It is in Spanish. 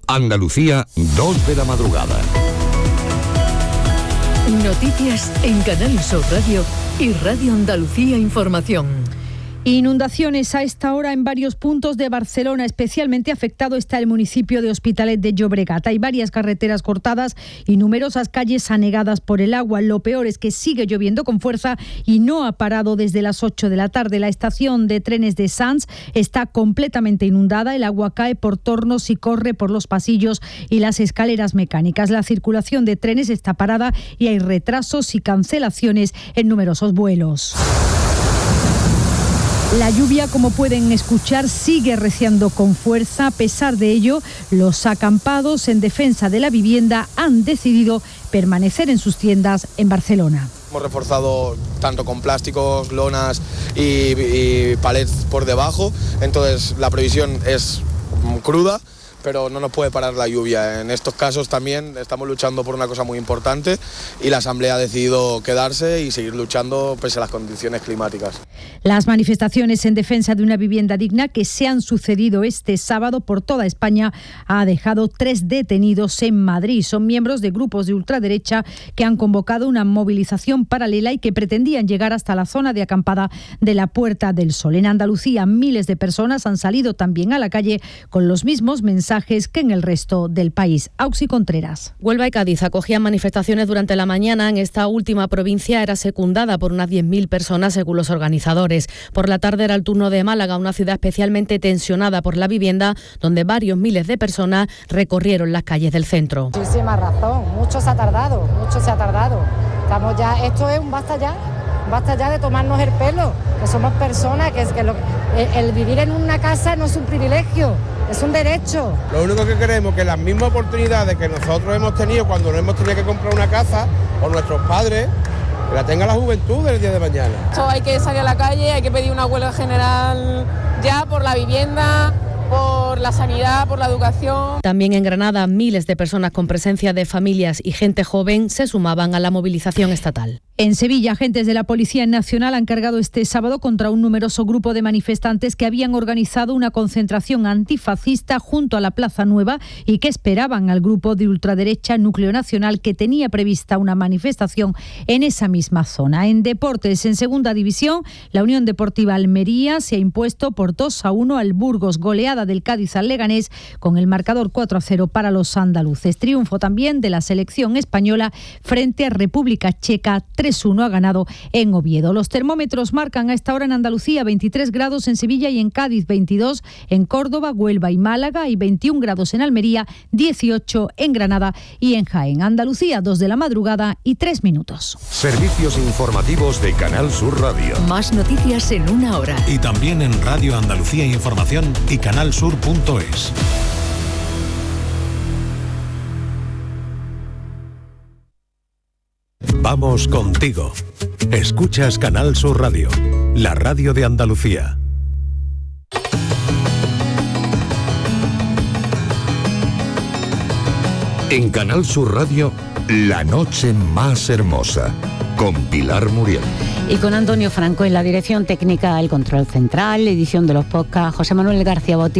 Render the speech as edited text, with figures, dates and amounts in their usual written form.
Andalucía, 2 de la madrugada. Noticias en Canal Sur Radio y Radio Andalucía Información. Inundaciones a esta hora en varios puntos de Barcelona. Especialmente afectado está el municipio de Hospitalet de Llobregat. Hay varias carreteras cortadas y numerosas calles anegadas por el agua. Lo peor es que sigue lloviendo con fuerza y no ha parado desde las 8 de la tarde. La estación de trenes de Sants está completamente inundada. El agua cae por tornos y corre por los pasillos y las escaleras mecánicas. La circulación de trenes está parada y hay retrasos y cancelaciones en numerosos vuelos. La lluvia, como pueden escuchar, sigue arreciando con fuerza. A pesar de ello, los acampados en defensa de la vivienda han decidido permanecer en sus tiendas en Barcelona. Hemos reforzado tanto con plásticos, lonas y palets por debajo, entonces la previsión es cruda, pero no nos puede parar la lluvia. En estos casos también estamos luchando por una cosa muy importante y la Asamblea ha decidido quedarse y seguir luchando pese a las condiciones climáticas. Las manifestaciones en defensa de una vivienda digna que se han sucedido este sábado por toda España ha dejado 3 detenidos en Madrid. Son miembros de grupos de ultraderecha que han convocado una movilización paralela y que pretendían llegar hasta la zona de acampada de la Puerta del Sol. En Andalucía, miles de personas han salido también a la calle con los mismos mensajes que en el resto del país. Auxi Contreras. Huelva y Cádiz acogían manifestaciones durante la mañana. En esta última provincia era secundada por unas 10.000 personas según los organizadores. Por la tarde era el turno de Málaga, una ciudad especialmente tensionada por la vivienda, donde varios miles de personas recorrieron las calles del centro. Muchísima razón, mucho se ha tardado. Estamos ya, esto es un basta ya de tomarnos el pelo, que somos personas, el vivir en una casa no es un privilegio, es un derecho. Lo único que queremos es que las mismas oportunidades que nosotros hemos tenido cuando no hemos tenido que comprar una casa, o nuestros padres, que la tenga la juventud del día de mañana. Esto hay que salir a la calle, hay que pedir una huelga general ya por la vivienda, por la sanidad, por la educación. También en Granada, miles de personas con presencia de familias y gente joven se sumaban a la movilización estatal. En Sevilla, agentes de la Policía Nacional han cargado este sábado contra un numeroso grupo de manifestantes que habían organizado una concentración antifascista junto a la Plaza Nueva y que esperaban al grupo de ultraderecha Núcleo Nacional, que tenía prevista una manifestación en esa misma zona. En deportes, en segunda división, la Unión Deportiva Almería se ha impuesto por 2-1 al Burgos, goleada del Cádiz al Leganés con el marcador 4-0 para los andaluces. Triunfo también de la selección española frente a República Checa, 3-1 ha ganado en Oviedo. Los termómetros marcan a esta hora en Andalucía 23 grados en Sevilla y en Cádiz, 22 en Córdoba, Huelva y Málaga y 21 grados en Almería, 18 en Granada y en Jaén. Andalucía, 2 de la madrugada y 3 minutos. Servicios informativos de Canal Sur Radio. Más noticias en una hora. Y también en Radio Andalucía Información y canalsur.es. Vamos contigo. Escuchas Canal Sur Radio, la radio de Andalucía. En Canal Sur Radio, La Noche Más Hermosa, con Pilar Muriel. Y con Antonio Franco en la dirección técnica, el control central, edición de los podcasts, José Manuel García Botti